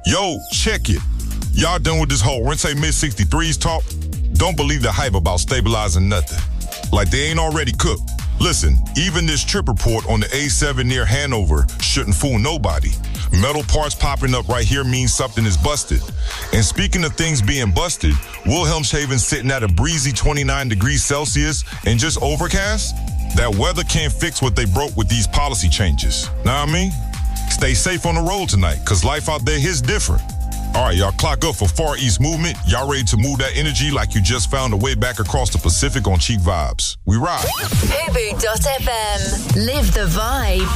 Yo, check it. Y'all done with this whole Rente mid-63s talk? Don't believe the hype about stabilizing nothing. Like they ain't already cooked. Listen, even this trip report on the A7 near Hanover shouldn't fool nobody. Metal parts popping up right here means something is busted. And speaking of things being busted, Wilhelmshaven sitting at a breezy 29 degrees Celsius and just overcast? That weather can't fix what they broke with these policy changes. Know what I mean? Stay safe on the road tonight, cause life out there is different. All right, y'all clock up for Far East Movement. Y'all ready to move that energy like you just found a way back across the Pacific on Cheap Vibes. We ride. Fubu.fm. Live the vibe.